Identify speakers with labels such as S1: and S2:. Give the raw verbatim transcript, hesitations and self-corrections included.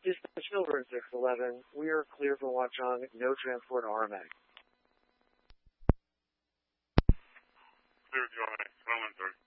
S1: Dispatch Milburn six eleven. We are clear for Watchung. No transport R M A.
S2: Clear with you, R M A. one one three.